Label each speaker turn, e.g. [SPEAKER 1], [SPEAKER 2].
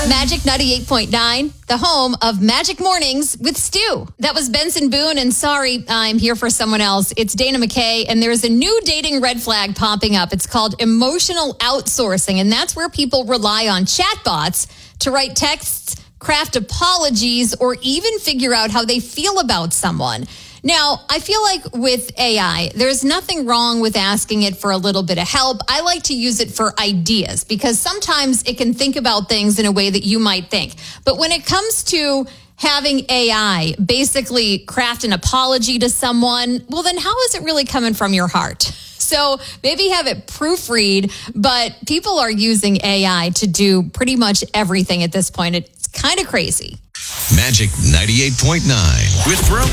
[SPEAKER 1] Magic 98.9, the home of Magic Mornings with Stu. That was Benson Boone, and sorry, I'm here for someone else. It's Dana McKay, and there's a new dating red flag popping up. It's called emotional outsourcing, and that's where people rely on chatbots to write texts, craft apologies, or even figure out how they feel about someone. Now, I feel like with AI, there's nothing wrong with asking it for a little bit of help. I like to use it for ideas because sometimes it can think about things in a way that you might think. But when it comes to having AI basically craft an apology to someone, well, then how is it really coming from your heart? So maybe have it proofread, but people are using AI to do pretty much everything at this point. It's kind of crazy.
[SPEAKER 2] Magic 98.9 with Roper.